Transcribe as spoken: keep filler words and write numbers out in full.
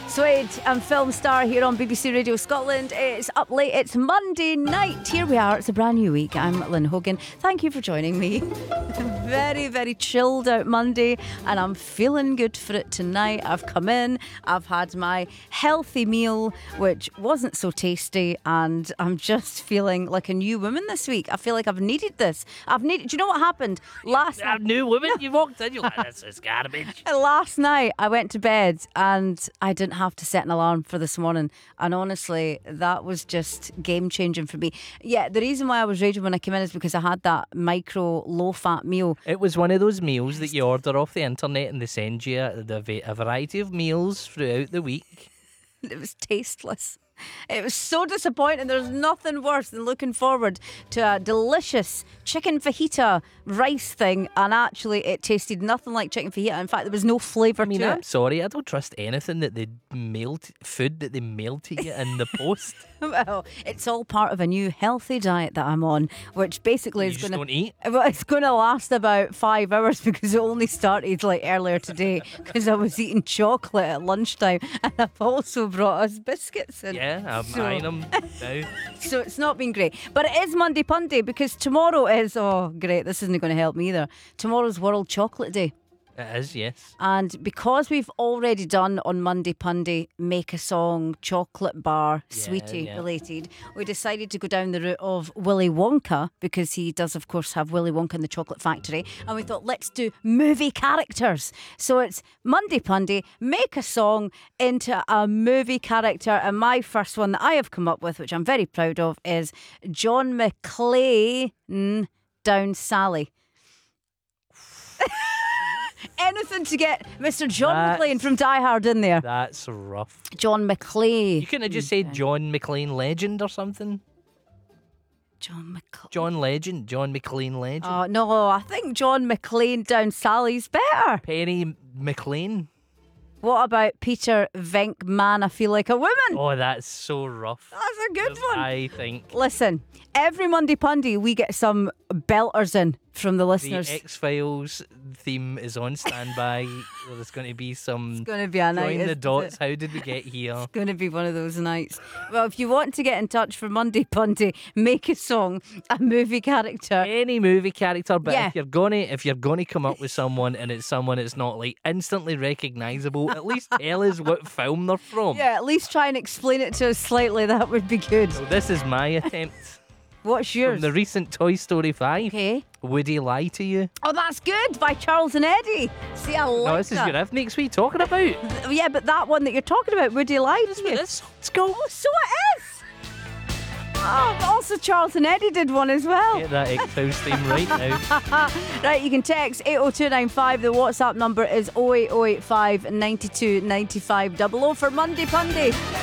Suede and Film Star here on B B C Radio Scotland. It's up late, it's Monday night. Here we are, it's a brand new week. I'm Lynn Hogan. Thank you for joining me. Very, very chilled out Monday, and I'm feeling good for it tonight. I've come in, I've had my healthy meal, which wasn't so tasty, and I'm just feeling like a new woman this week. I feel like I've needed this. I've needed, do you know what happened? Last A new woman, you walked in, you're like, this is garbage. Last night I went to bed and I didn't have to set an alarm for this morning, and honestly that was just game changing for me. Yeah, the reason why I was raging when I came in is because I had that micro low fat meal. It was one of those meals that you order off the internet and they send you a, a variety of meals throughout the week. It was tasteless. It was so disappointing. There's nothing worse than looking forward to a delicious chicken fajita rice thing, and actually it tasted nothing like chicken fajita. In fact, there was no flavour I mean, to I'm it. sorry, I don't trust anything that they mail, t- food that they mail to you in the post. Well, it's all part of a new healthy diet that I'm on, which basically You is just going don't to eat. Well, it's going to last about five hours because it only started like earlier today because I was eating chocolate at lunchtime, and I've also brought us biscuits in. Yeah, I'm So- eyeing them now. So it's not been great. But it is Monday Punday because tomorrow is, oh great, this isn't going to help me either. Tomorrow's World Chocolate Day. It is, yes. And because we've already done on Monday Punday Make a Song, Chocolate Bar, Yeah, Sweetie yeah. related, we decided to go down the route of Willy Wonka because he does of course have Willy Wonka in the Chocolate Factory, and we thought let's do movie characters. So it's Monday Punday, make a song into a movie character, and my first one that I have come up with, which I'm very proud of, is John McClane Down Sally. Anything to get Mister John That's- McClane from Die Hard in there. That's rough. John McClane. You couldn't have just said John McClane Legend or something? John McClane. John Legend, John McClane Legend. Oh, no, I think John McClane Down Sally's better. Penny McLean. What about Peter Venkman, I Feel Like a Woman? Oh, that's so rough. That's a good one. I think Listen, every Monday Punday we get some belters in from the the listeners. X-Files theme is on standby. Well, there's going to be some It's going to be a night. join the isn't it? dots. How did we get here? It's going to be one of those nights. Well, if you want to get in touch for Monday Punday, make a song, a movie character. Any movie character, but Yeah. if you're gonna if you're gonna come up with someone and it's someone that's not like instantly recognisable, at least tell us what film they're from. Yeah, at least try and explain it to us slightly. That would be good. So this is my attempt What's from yours? the recent Toy Story five. Okay. Would he lie to you? Oh, that's good, by Charles and Eddie. See, I like No, this is that. your ethnics. What are you talking about? Th- Yeah, but that one that you're talking about, would he lie to you? This let's go. Oh, so it is. Oh, but also Charles and Eddie did one as well. Get that X-Files theme right now. Right, you can text eight oh two nine five. The WhatsApp number is oh eight oh eight five, nine two, nine five double oh for Monday Punday.